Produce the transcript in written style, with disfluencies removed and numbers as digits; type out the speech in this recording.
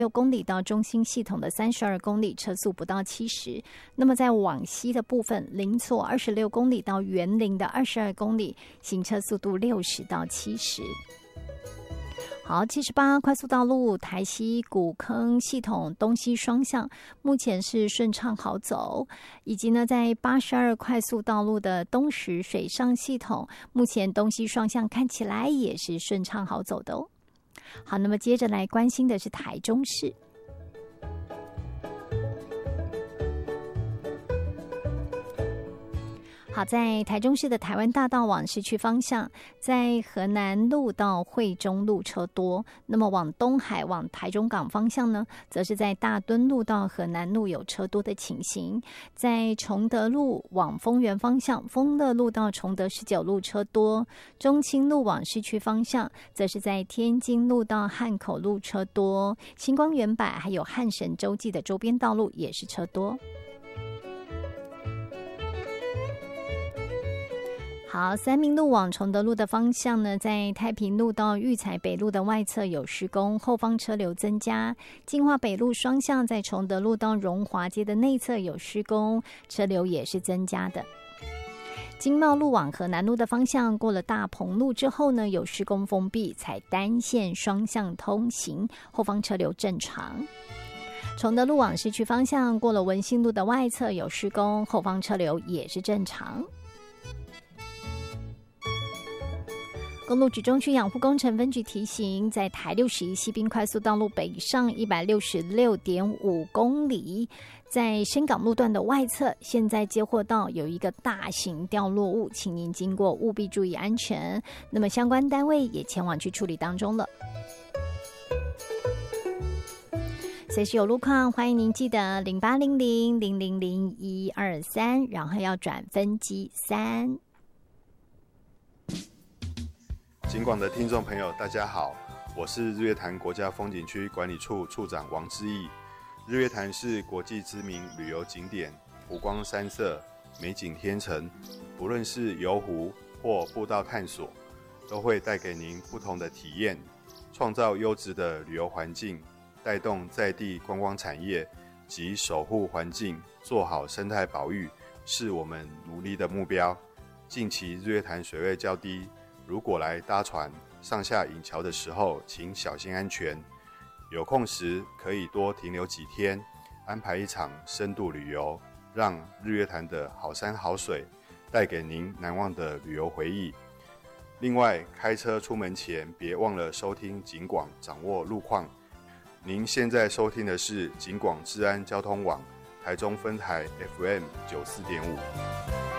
公里到中兴系统的32公里，车速不到70。那么在往西的部分，林错26公里到园林的22公里，行车速度60到70。好，78快速道路台西古坑系统东西双向目前是顺畅好走，以及呢在82快速道路的东石水上系统，目前东西双向看起来也是顺畅好走的哦。好，那么接着来关心的是台中市。好，在台中市的台湾大道往市区方向，在河南路到惠中路车多，那么往东海往台中港方向呢，则是在大墩路到河南路有车多的情形。在崇德路往丰原方向，丰乐路到崇德19路车多，中清路往市区方向，则是在天津路到汉口路车多，星光园百还有汉神洲际的周边道路也是车多。好，三民路往崇德路的方向呢，在太平路到育才北路的外侧有施工，后方车流增加。金华北路双向在崇德路到荣华街的内侧有施工，车流也是增加的。经贸路往河南路的方向，过了大鹏路之后呢，有施工封闭，采单线双向通行，后方车流正常。崇德路往市区方向，过了文心路的外侧有施工，后方车流也是正常。公路局中区养护工程分局提醒，在台61西滨快速道路北上 166.5 公里，在深港路段的外侧，现在接获到有一个大型掉落物，请您经过务必注意安全。那么相关单位也前往去处理当中了。随时有路况，欢迎您记得0800000123，然后要转分机3。 警广的听众朋友大家好，我是日月潭国家风景区管理处处长王之义。日月潭是国际知名旅游景点，湖光山色，美景天成，不论是游湖或步道探索，都会带给您不同的体验，创造优质的旅游环境，带动在地观光产业及守护环境，做好生态保育，是我们努力的目标。近期日月潭水位较低，如果来搭船上下引桥的时候，请小心安全。有空时可以多停留几天，安排一场深度旅游，让日月潭的好山好水带给您难忘的旅游回忆。另外，开车出门前别忘了收听警广，掌握路况。您现在收听的是警广治安交通网台中分台 FM 94.5。